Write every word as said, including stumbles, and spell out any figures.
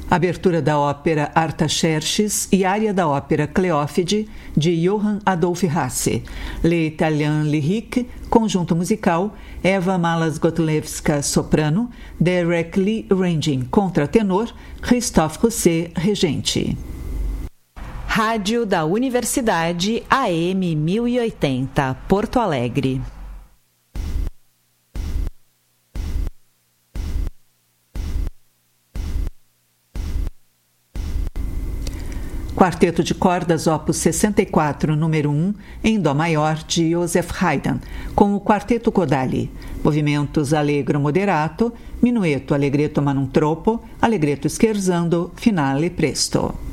Abertura da ópera Artaxerxes e área da ópera Cleófide, de Johann Adolph Hasse. Les Italiens Lyriques, conjunto musical, Eva Malas-Gotlewska, soprano, Derek Lee Rangin, contratenor, Christophe Rousset, regente. Rádio da Universidade A M mil e oitenta, Porto Alegre. Quarteto de cordas opus sessenta e quatro, número um, em dó maior, de Joseph Haydn, com o Quarteto Kodály. Movimentos allegro moderato, minueto allegretto ma non troppo, allegretto scherzando, finale presto.